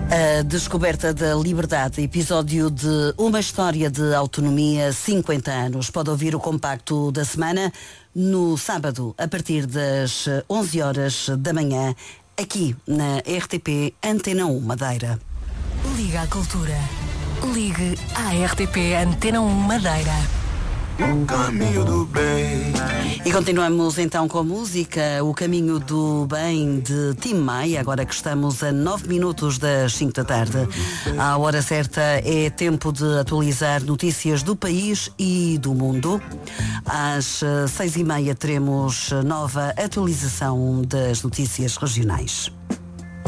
A descoberta da liberdade, episódio de Uma História de Autonomia, 50 anos. Pode ouvir o compacto da semana no sábado, a partir das 11 horas da manhã, aqui na RTP Antena 1 Madeira. Liga à cultura. Ligue à RTP Antena 1 Madeira. O caminho do bem. E continuamos então com a música O Caminho do Bem de Tim Maia, agora que estamos a 9 minutos das 5 da tarde. À hora certa é tempo de atualizar notícias do país e do mundo. Às 6h30 teremos nova atualização das notícias regionais.